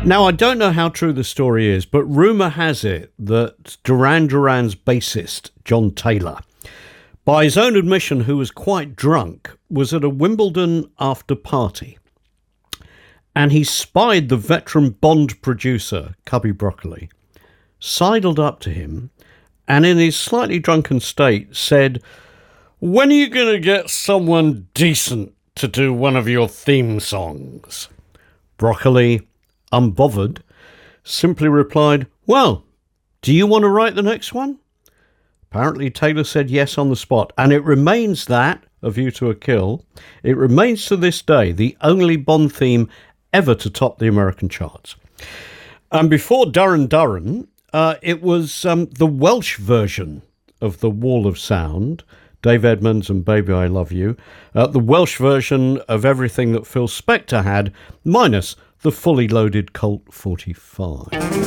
Now, I don't know how true the story is, but rumour has it that Duran Duran's bassist, John Taylor, by his own admission, who was quite drunk, was at a Wimbledon after party. And he spied the veteran Bond producer, Cubby Broccoli, sidled up to him, and in his slightly drunken state said, "When are you going to get someone decent to do one of your theme songs?" Broccoli, unbothered, simply replied, "Well, do you want to write the next one?" Apparently Taylor said yes on the spot, and it remains that, A View to a Kill, it remains to this day the only Bond theme ever to top the American charts. And before Duran Duran, it was the Welsh version of The Wall of Sound, Dave Edmunds and Baby I Love You, the Welsh version of everything that Phil Spector had, minus the fully loaded Colt 45.